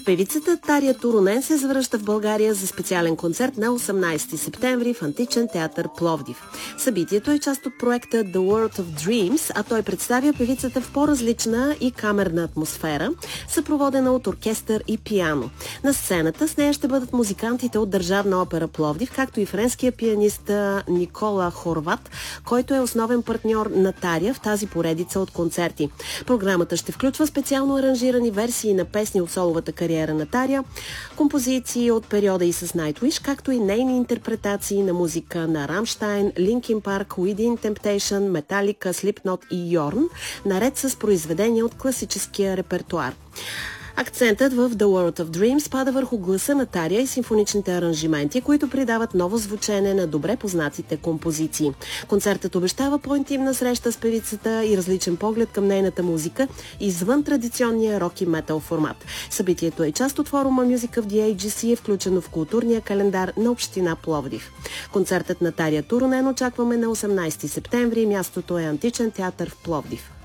Певицата Тария Туронен се завръща в България за специален концерт на 18 септември в Античен театър Пловдив. Събитието е част от проекта The World of Dreams, а той представя певицата в по-различна и камерна атмосфера, съпроводена от оркестър и пиано. На сцената с нея ще бъдат музикантите от Държавна опера Пловдив, както и френския пианист Никола Хорват, който е основен партньор на Тария в тази поредица от концерти. Програмата ще включва специално аранжирани версии на песни от соловата кариера на Тария, композиции от периода и с Nightwish, както и нейни интерпретации на музика на Рамштайн, Linkin Park, Within Temptation, Metallica, Slipknot и Yorn, наред с произведения от класическия репертуар. Акцентът в The World of Dreams пада върху гласа на Тария и симфоничните аранжименти, които придават ново звучене на добре познатите композиции. Концертът обещава по-интимна среща с певицата и различен поглед към нейната музика извън традиционния рок и метал формат. Събитието е част от форума Music of the Ages и е включено в културния календар на община Пловдив. Концертът на Тария Туронен очакваме на 18 септември. Мястото е Античен театър в Пловдив.